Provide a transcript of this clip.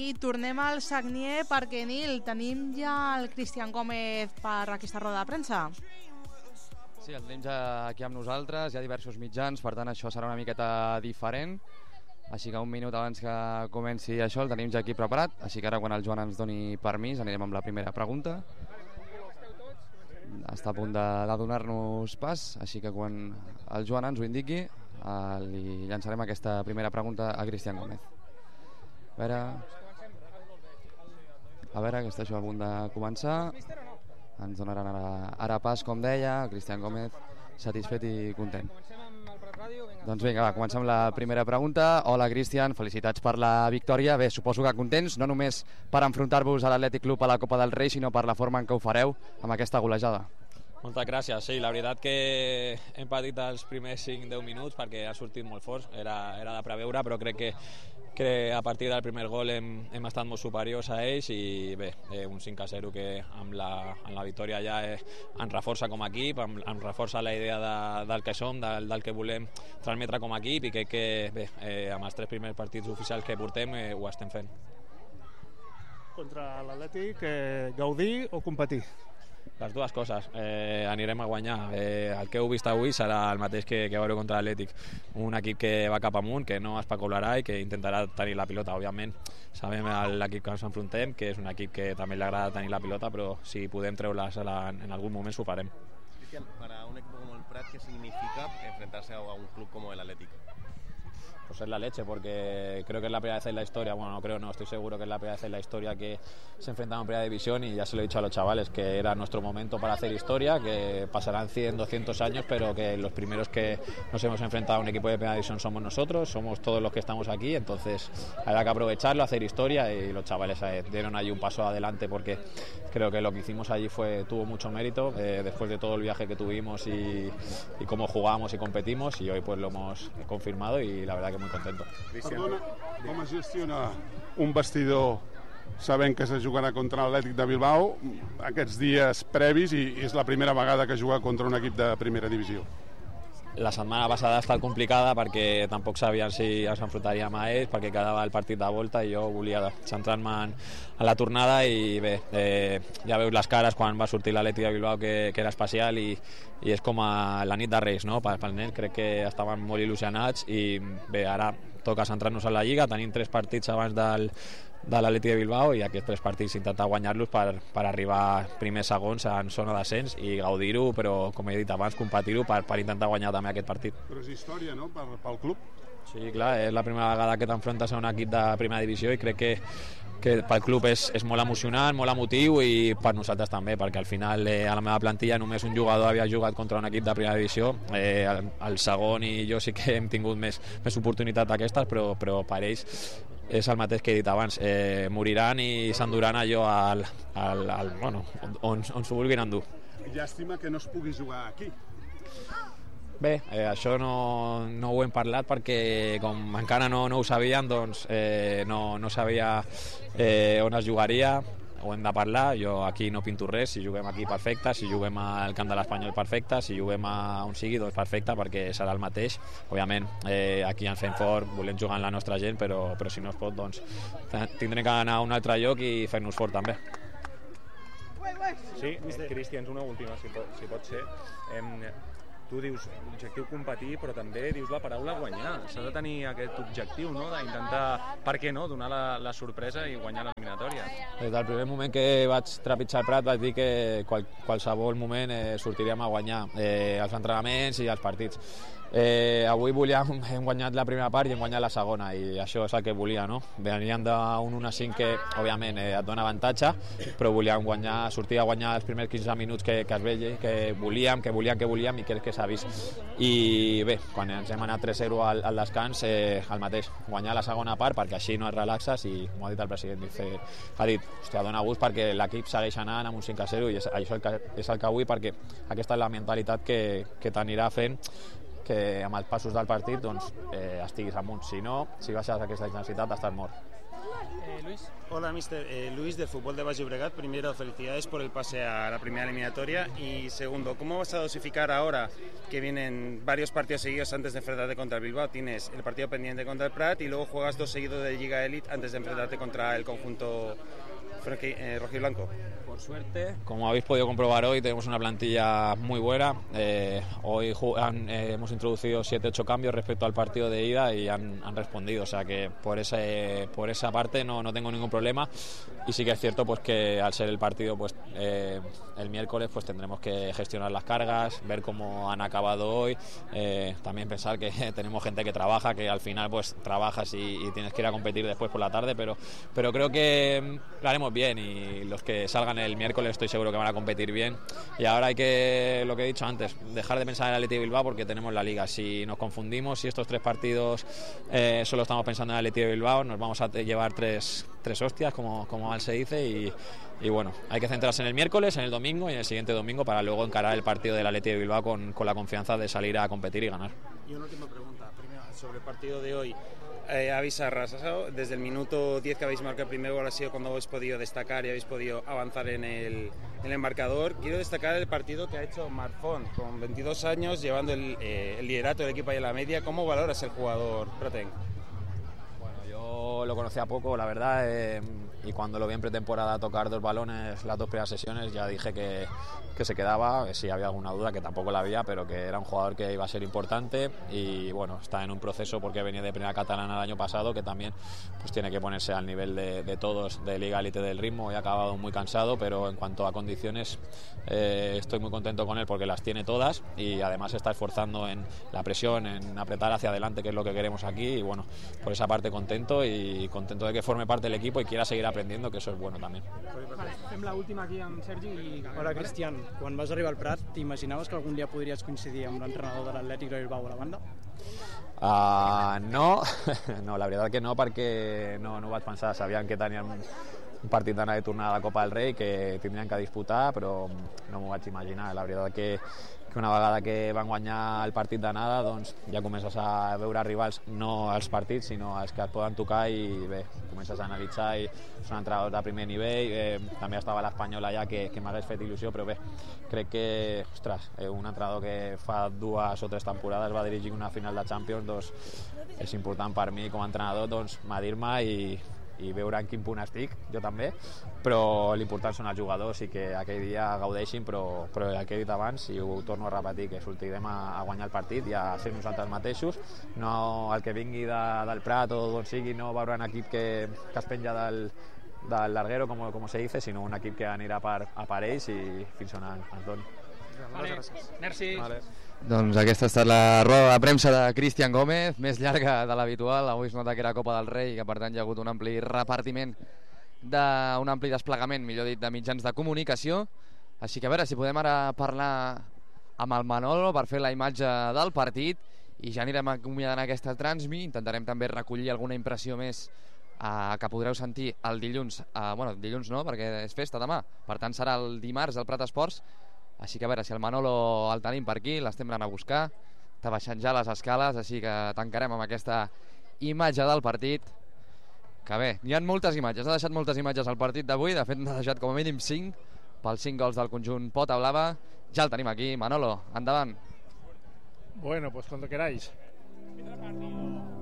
I tornem al Sagnier perquè, Nil, tenim ja el Cristian Gómez per aquesta roda de premsa. Sí, el tenim ja aquí amb nosaltres, hi ha diversos mitjans, per tant això serà una miqueta diferent. Així que un minut abans que comenci això el tenim ja aquí preparat, així que ara quan el Joan ens doni permís anirem amb la primera pregunta. Està a punt de donar-nos pas, així que quan el Joan ens ho indiqui li llançarem aquesta primera pregunta a Cristian Gómez. A veure que està això a punt de començar. Ens donaran ara pas, com deia, Cristian Gómez satisfet i content. Doncs vinga, va, comencem amb la primera pregunta. Hola, Cristian, felicitats per la victòria. Bé, suposo que contents, no només per enfrontar-vos a l'Atlètic Club a la Copa del Rei, sinó per la forma en què ho fareu amb aquesta golejada. Moltes gràcies, sí, la veritat que hem patit els primers 5-10 minuts perquè ha sortit molt forts, era de preveure, però crec que a partir del primer gol hem estat molt superiors a ells i bé, un 5-0 que amb la victòria ja ens reforça com a equip, ens reforça la idea del que som, del que volem transmetre com a equip i crec que bé, amb els 3 primers partits oficials que portem ho estem fent. Contra l'Atlètic, gaudir o competir? Les dues coses, anirem a guanyar. El que heu vist avui serà el mateix que veure contra l'Atlètic, un equip que va cap amunt, que no especularà i que intentarà tenir la pilota. Òbviament sabem l'equip que ens enfrontem, que és un equip que també li agrada tenir la pilota, però si podem treure-la en algun moment ho farem. Cristian, para un equipo como el Prat, ¿qué significa enfrentarse a un club como el Athletic? Pues es la leche, porque creo que es la primera vez en la historia, bueno, no creo, no, estoy seguro que es la primera vez en la historia que se enfrentaban en primera división y ya se lo he dicho a los chavales, que era nuestro momento para hacer historia, que pasarán 100, 200 años, pero que los primeros que nos hemos enfrentado a un equipo de primera división somos nosotros, somos todos los que estamos aquí, entonces habrá que aprovecharlo, hacer historia y los chavales dieron allí un paso adelante porque creo que lo que hicimos allí tuvo mucho mérito, después de todo el viaje que tuvimos y cómo jugamos y competimos y hoy pues lo hemos confirmado y la verdad que muy contento. Perdona, com es gestiona un vestidor sabent que se jugarà contra l'Atlètic de Bilbao aquests dies previs i és la primera vegada que juga contra un equip de primera divisió? La setmana passada ha estat complicada perquè tampoc sabien si ens enfrontaríem a ells, perquè quedava el partit de volta i jo volia centrar-me en la tornada i bé, ja veus les cares quan va sortir l'Atlètic de Bilbao que era especial i és com a la nit de Reis, no? Pel nen crec que estaven molt il·lusionats i bé, ara toca centrar-nos en la Lliga, tenim 3 partits abans de l'Atlètic de Bilbao i aquests 3 partits intentar guanyar-los per arribar primers, segons en zona d'ascens i gaudir-ho, però com he dit abans, competir-ho per intentar guanyar també aquest partit. Però és història, no?, pel club? Sí, clar, és la primera vegada que t'enfrontes a un equip de primera divisió i crec que pel club és molt emocionant, molt emotiu i per nosaltres també, perquè al final a la meva plantilla només un jugador havia jugat contra un equip de primera divisió, el segon i jo sí que hem tingut més oportunitats d'aquestes, però per ells és el mateix que he dit abans, moriran i s'enduran allò on s'ho vulguin endur. Llàstima que no es pugui jugar aquí. Bé, això no ho hem parlat perquè com encara no ho sabien, doncs no sabia on es jugaria, ho hem de parlar, jo aquí no pinto res, si juguem aquí perfecte, si juguem al camp de l'Espanyol perfecte, si juguem a on sigui doncs perfecte perquè serà el mateix, òbviament aquí ens fem fort, volem jugar amb la nostra gent però si no es pot doncs tindrem que anar a un altre lloc i fer-nos fort també. Sí, Cristian, una última si pot ser. Tu dius objectiu competir, però també dius la paraula guanyar. S'ha de tenir aquest objectiu, no?, d'intentar, per què no, donar la sorpresa i guanyar l'eliminatòria. Des del primer moment que vaig trepitjar el Prat vaig dir que qualsevol moment sortiríem a guanyar els entrenaments i els partits. Avui hem guanyat la primera part i hem guanyat la segona i això és el que volia, no? Venien d'un 1-5 que òbviament et dona avantatge, però volíem sortir a guanyar els primers 15 minuts que es veia, que volíem i crec que s'ha vist. I bé, quan ens hem anat 3-0 al descans, el mateix, guanyar la segona part perquè així no et relaxes i, com ha dit el president, ha dit, hòstia, dona gust perquè l'equip segueix anant amb un 5-0 i això és el que vull perquè aquesta és la mentalitat que t'anirà fent que amb els passos del partit doncs, estiguis amunt. Si no, si baixes aquesta intensitat, estàs mort. Luis. Hola, mister. Luis, del Fútbol de Baix Llobregat. Primero, felicidades por el pase a la primera eliminatoria. Y segundo, ¿cómo vas a dosificar ahora que vienen varios partidos seguidos antes de enfrentarte contra el Bilbao? Tienes el partido pendiente contra el Prat y luego juegas 2 seguidos de Liga Elite antes de enfrentarte contra el conjunto rojiblanco. Por suerte, como habéis podido comprobar hoy, tenemos una plantilla muy buena. Hoy hemos introducido 7-8 cambios respecto al partido de ida y han respondido, o sea que por esa parte no tengo ningún problema. Y sí que es cierto pues que al ser el partido pues el miércoles pues tendremos que gestionar las cargas, ver cómo han acabado hoy, también pensar que tenemos gente que trabaja, que al final pues trabajas y tienes que ir a competir después por la tarde, pero creo que lo haremos bien y los que salgan el miércoles estoy seguro que van a competir bien. Y ahora hay que, lo que he dicho antes, dejar de pensar en el Athletic de Bilbao porque tenemos la Liga. Si nos confundimos, si estos 3 partidos solo estamos pensando en el Athletic de Bilbao, nos vamos a llevar tres hostias, como mal se dice, y bueno, hay que centrarse en el miércoles, en el domingo y en el siguiente domingo para luego encarar el partido del Athletic de Bilbao con la confianza de salir a competir y ganar. Y una última pregunta, primero sobre el partido de hoy. Habéis arrasado, desde el minuto 10 que habéis marcado el primer gol ha sido cuando habéis podido destacar y habéis podido avanzar en el marcador. Quiero destacar el partido que ha hecho Marfón, con 22 años, llevando el liderato del equipo ahí en la media. ¿Cómo valoras el jugador, Proten? Bueno, yo lo conocía poco, la verdad, y cuando lo vi en pretemporada tocar 2 balones las 2 primeras sesiones ya dije que se quedaba, si había alguna duda, que tampoco la había, pero que era un jugador que iba a ser importante y bueno, está en un proceso porque venía de primera catalana el año pasado, que también pues tiene que ponerse al nivel de todos, de Liga Elite, del ritmo, y ha acabado muy cansado, pero en cuanto a condiciones estoy muy contento con él porque las tiene todas y además se está esforzando en la presión, en apretar hacia adelante, que es lo que queremos aquí, y bueno, por esa parte contento de que forme parte del equipo y quiera seguir aprendiendo, que eso es bueno también. Vale, fem l'última aquí amb Sergi i... Hola, Cristian. Quan vas arribar al Prat, t'imaginaves que algun dia podries coincidir amb l'entrenador de l'Atlètic de Bilbao a la banda? No, la veritat que no, perquè no ho vaig pensar. Sabien que tenien un partit d'anar de tornar a la Copa del Rei que tindrien que disputar, però no m'ho vaig imaginar. La veritat que una vegada que van guanyar el partit d'anada doncs ja comences a veure rivals, no els partits sinó els que et poden tocar, i bé, comences a analitzar i són entrenadors de primer nivell. També estava l'Espanyol allà que m'hagués fet il·lusió, però bé, crec que, ostres, un entrenador que fa 2 o 3 temporades va dirigir una final de Champions, doncs és important per mi com a entrenador doncs medir-me i veure en quin punt estic, jo també, però l'important són els jugadors i que aquell dia gaudeixin, però el que he dit abans, i ho torno a repetir, que sortirem a guanyar el partit i a ser nosaltres mateixos, no el que vingui del Prat o d'on sigui, no veure un equip que es penja del larguero, com se dice, sinó un equip que anirà a per ells i fins on ens doni. Merci. Vale. Doncs aquesta ha estat la roda de premsa de Cristian Gómez, més llarga de l'habitual. Avui es nota que era Copa del Rei i que per tant hi ha hagut un ampli repartiment, un ampli desplegament, millor dit, de mitjans de comunicació. Així que a veure si podem ara parlar amb el Manolo per fer la imatge del partit i ja anirem acomiadant aquesta transmi. Intentarem també recollir alguna impressió més que podreu sentir el dilluns. Bueno, dilluns no, perquè és festa demà, per tant serà el dimarts al Prat Esports. Així que a veure si el Manolo el tenim per aquí, l'estem anant a buscar, està baixant ja les escales, així que tancarem amb aquesta imatge del partit. Que bé, hi ha moltes imatges, ha deixat moltes imatges al partit d'avui, de fet n'ha deixat com a mínim 5, pels 5 gols del conjunt Pota Blava. Ja el tenim aquí, Manolo, endavant. Bueno, pues cuando queráis.